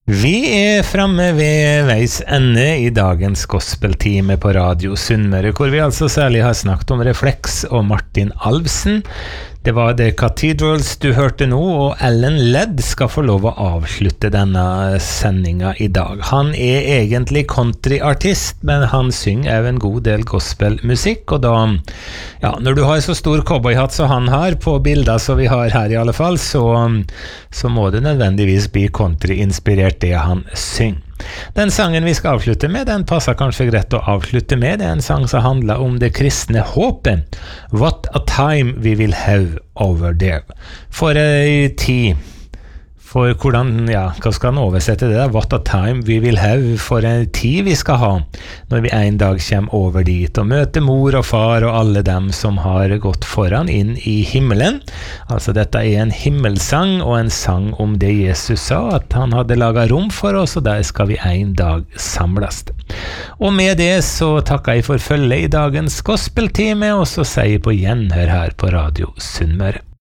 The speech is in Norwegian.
Vi framme ved veis ende I dagens gospeltime på Radio Sunnmøre, hvor vi altså særlig har snakket om Reflex og Martin Alvsen. Det var The Cathedrals du hørte nå, og Ellen Ledd skal få lov å avslutte denne sendingen I dag. Han egentlig countryartist, men han synger også en god del gospelmusikk, og da, ja, når du har så stor cowboyhatt som han har på bilder som vi har her I alle fall, så må det nødvendigvis bli country-inspirert det han synger. Den sangen vi skal avslutte med, den passer kanskje greit å avslutte med. Det en sang som handler om det kristne håpet. What a time we will have over there. For en tid, for hvordan, ja, hva skal han oversette det da? What a time we will have, for en tid vi skal ha, når vi en dag kommer over dit og møter mor og far og alle dem som har gått foran inn I himmelen. Altså dette en himmelsang og en sang om det Jesus sa, at han hadde laget rom for oss, og der skal vi en dag samles. Og med det så takker jeg for følge I dagens gospeltime, og så sier jeg på gjenhør her på Radio Sunnmøre.